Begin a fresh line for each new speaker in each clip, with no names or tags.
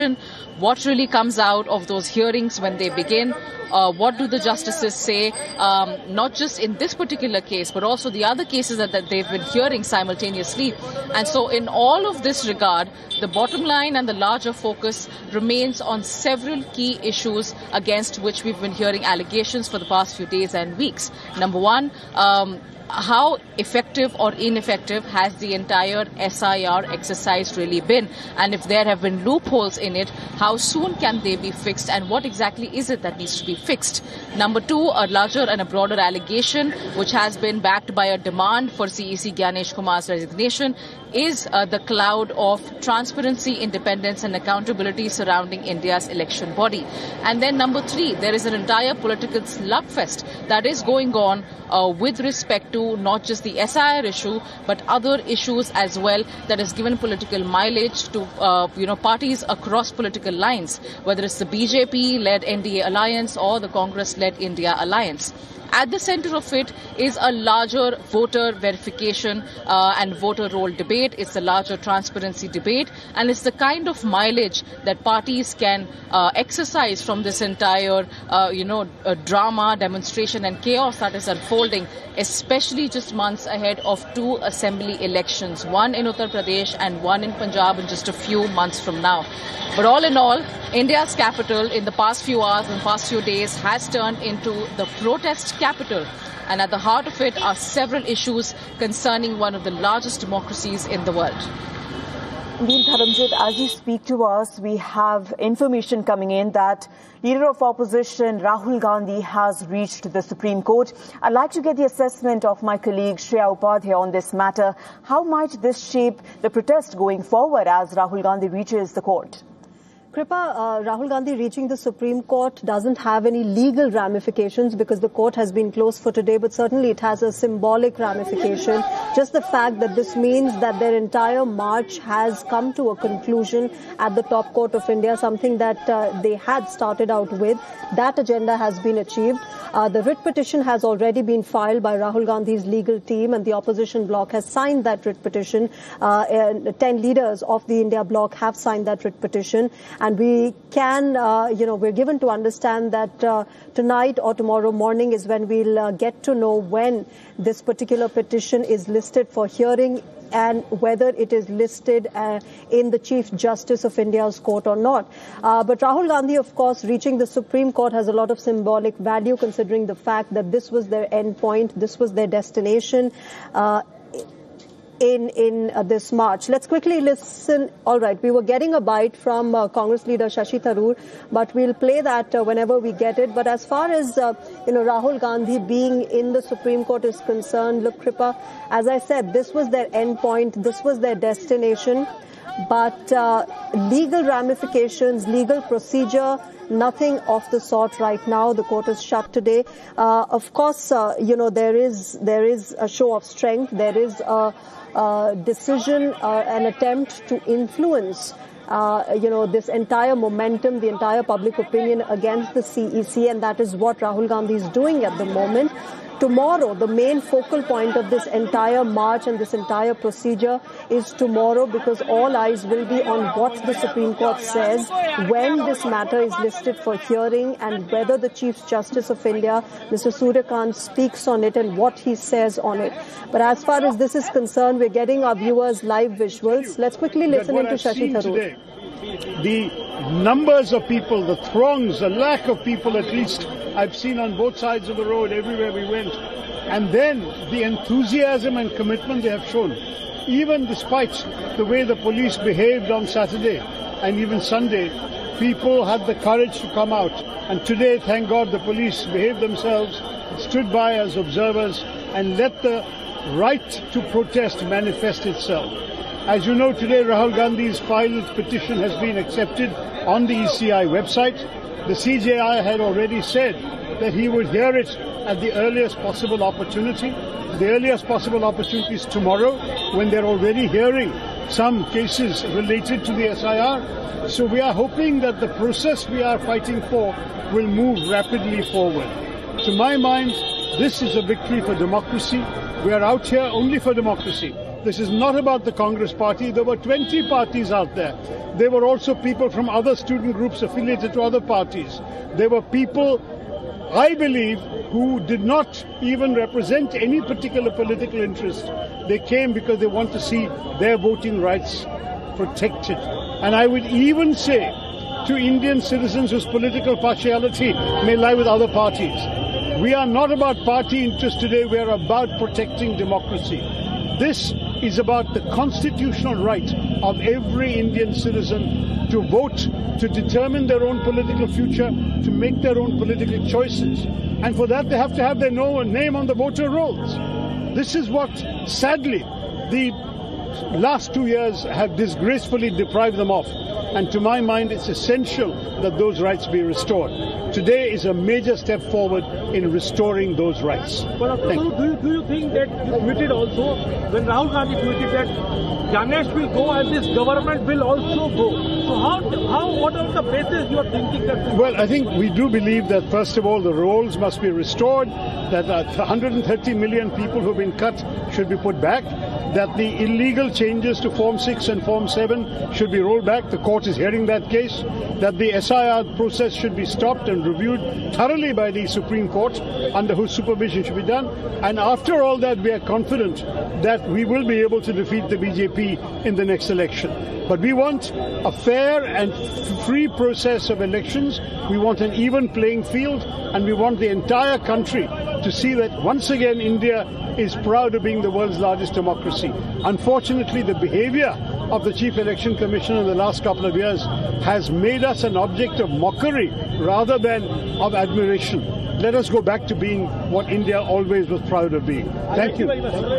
what really comes out of those hearings when they begin. What do the justices say, not just in this particular case, but also the other cases that they've been hearing simultaneously. And so in all of this regard, the bottom line and the larger focus remains on several key issues against which we've been hearing allegations for the past few days and weeks. Number one, how effective or ineffective has the entire SIR exercise really been? And if there have been loopholes in it, how soon can they be fixed? And what exactly is it that needs to be fixed? Number two, a larger and a broader allegation, which has been backed by a demand for CEC Gyanesh Kumar's resignation, is the cloud of transparency, independence and accountability surrounding India's election body. And then number three, there is an entire political slugfest that is going on with respect to not just the SIR issue, but other issues as well that has given political mileage to, parties across political lines, whether it's the BJP-led NDA alliance or the Congress-led India alliance. At the center of it is a larger voter verification and voter roll debate. It's a larger transparency debate, and it's the kind of mileage that parties can exercise from this entire, drama, demonstration and chaos that is unfolding, especially just months ahead of two assembly elections, one in Uttar Pradesh and one in Punjab in just a few months from now. But all in all, India's capital in the past few hours and past few days has turned into the protest capital. And at the heart of it are several issues concerning one of the largest democracies in the world.
Indeed, Dharamjit, as you speak to us, we have information coming in that Leader of Opposition Rahul Gandhi has reached the Supreme Court. I'd like to get the assessment of my colleague Shreya Upadhyay on this matter. How might this shape the protest going forward as Rahul Gandhi reaches the court?
Kripa, Rahul Gandhi reaching the Supreme Court doesn't have any legal ramifications because the court has been closed for today, but certainly it has a symbolic ramification. Just the fact that this means that their entire march has come to a conclusion at the top court of India, something that they had started out with. That agenda has been achieved. The writ petition has already been filed by Rahul Gandhi's legal team, and the opposition bloc has signed that writ petition. 10 leaders of the India bloc have signed that writ petition. And we can, we're given to understand that tonight or tomorrow morning is when we'll get to know when this particular petition is listed for hearing and whether it is listed in the Chief Justice of India's court or not. But Rahul Gandhi, of course, reaching the Supreme Court has a lot of symbolic value considering the fact that this was their end point, this was their destination. In this march. Let's quickly listen. All right, we were getting a bite from Congress leader Shashi Tharoor, but we'll play that whenever we get it. But as far as, Rahul Gandhi being in the Supreme Court is concerned, look, Kripa, as I said, this was their end point, this was their destination. But legal ramifications, legal procedure, nothing of the sort right now. The court is shut today. Of course, there is a show of strength. There is a decision, an attempt to influence, this entire momentum, the entire public opinion against the CEC, and that is what Rahul Gandhi is doing at the moment. Tomorrow, the main focal point of this entire march and this entire procedure is tomorrow, because all eyes will be on what the Supreme Court says when this matter is listed for hearing and whether the Chief Justice of India, Mr. Surya Kant, speaks on it and what he says on it. But as far as this is concerned, we're getting our viewers live visuals. Let's quickly listen into Shashi Tharoor.
The numbers of people, the throngs, the lack of people at least I've seen on both sides of the road everywhere we went. And then the enthusiasm and commitment they have shown, even despite the way the police behaved on Saturday and even Sunday, people had the courage to come out. And today, thank God, the police behaved themselves, stood by as observers and let the right to protest manifest itself. As you know, today Rahul Gandhi's filed petition has been accepted on the ECI website. The CJI had already said that he would hear it at the earliest possible opportunity. The earliest possible opportunity is tomorrow, when they're already hearing some cases related to the SIR. So we are hoping that the process we are fighting for will move rapidly forward. To my mind, this is a victory for democracy. We are out here only for democracy. This is not about the Congress party. There were 20 parties out there. There were also people from other student groups affiliated to other parties. There were people, I believe, who did not even represent any particular political interest. They came because they want to see their voting rights protected. And I would even say to Indian citizens whose political partiality may lie with other parties, we are not about party interest today, we are about protecting democracy. This is about the constitutional right of every Indian citizen to vote, to determine their own political future, to make their own political choices. And for that they have to have their name on the voter rolls. This is what, sadly, the last 2 years have disgracefully deprived them of. And to my mind, it's essential that those rights be restored. Today is a major step forward in restoring those rights.
Do you think that you tweeted also, when Rahul Gandhi tweeted that Ganesh will go and this government will also go? So what are the basis you are thinking that?
Well, I think we do believe that, first of all, the rolls must be restored, that 130 million people who have been cut should be put back, that the illegal changes to Form 6 and Form 7 should be rolled back. The court is hearing that case. That the SIR process should be stopped and reviewed thoroughly by the Supreme Court, under whose supervision should be done. And after all that, we are confident that we will be able to defeat the BJP in the next election. But we want a fair and free process of elections. We want an even playing field, and we want the entire country to see that once again India is proud of being the world's largest democracy. Unfortunately, the behavior of the Chief Election Commission in the last couple of years has made us an object of mockery rather than of admiration. Let us go back to being what India always was proud of being. Thank you.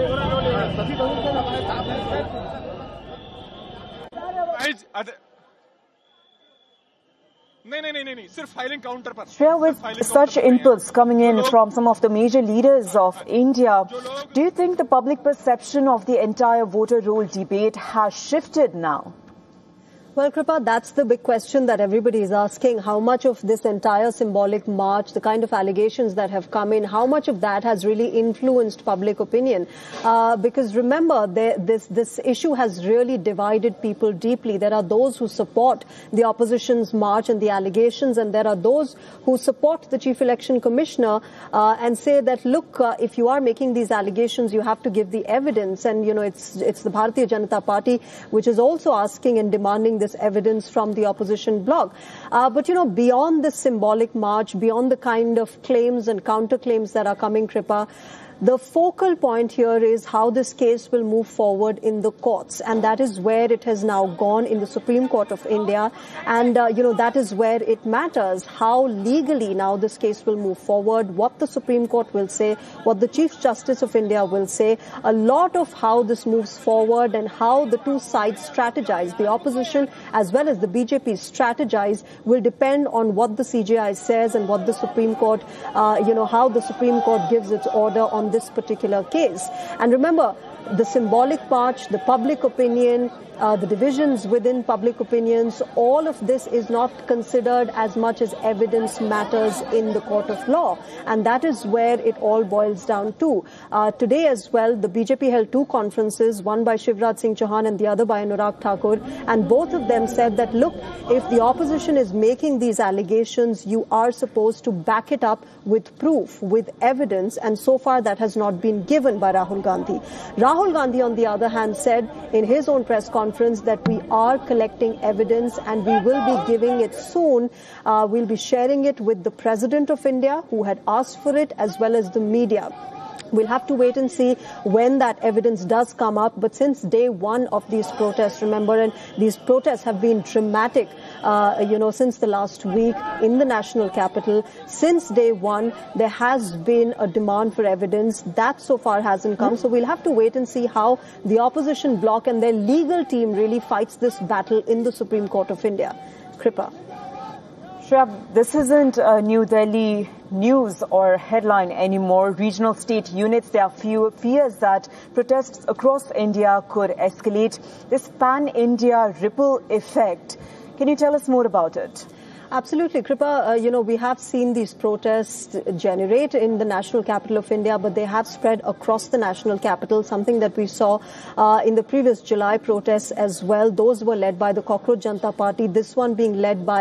Shreya, with such inputs coming in from some of the major leaders of India, do you think the public perception of the entire voter roll debate has shifted now?
Well, Kripa, that's the big question that everybody is asking. How much of this entire symbolic march, the kind of allegations that have come in, how much of that has really influenced public opinion? Because remember, this issue has really divided people deeply. There are those who support the opposition's march and the allegations, and there are those who support the Chief Election Commissioner and say that, look, if you are making these allegations, you have to give the evidence. And, you know, it's the Bharatiya Janata Party which is also asking and demanding this evidence from the opposition bloc. But, you know, beyond this symbolic march, beyond the kind of claims and counterclaims that are coming, Kripa, the focal point here is how this case will move forward in the courts. And that is where it has now gone, in the Supreme Court of India. And, you know, that is where it matters, how legally now this case will move forward, what the Supreme Court will say, what the Chief Justice of India will say. A lot of how this moves forward and how the two sides strategize, the opposition as well as the BJP strategize, will depend on what the CJI says and what the Supreme Court, you know, how the Supreme Court gives its order on this particular case. And remember, the symbolic march, the public opinion, the divisions within public opinions, all of this is not considered as much as evidence matters in the court of law. And that is where it all boils down to. Today as well, the BJP held two conferences, one by Shivraj Singh Chauhan and the other by Anurag Thakur. And both of them said that, look, if the opposition is making these allegations, you are supposed to back it up with proof, with evidence. And so far that has not been given by Rahul Gandhi. Rahul Gandhi, on the other hand, said in his own press conference that we are collecting evidence and we will be giving it soon. We'll be sharing it with the President of India, who had asked for it, as well as the media. We'll have to wait and see when that evidence does come up. But since day one of these protests, remember, and these protests have been dramatic, you know, since the last week in the national capital. Since day one, there has been a demand for evidence. That so far hasn't come. So we'll have to wait and see how the opposition bloc and their legal team really fights this battle in the Supreme Court of India. Kripa.
Shreya, this isn't New Delhi news or headline anymore. Regional state units, there are fears that protests across India could escalate. This pan-India ripple effect. Can you tell us more about it?
Absolutely, Kripa. We have seen these protests generate in the national capital of India, but they have spread across the national capital, something that we saw in the previous July protests as well. Those were led by the Cockroach Janata Party, this one being led by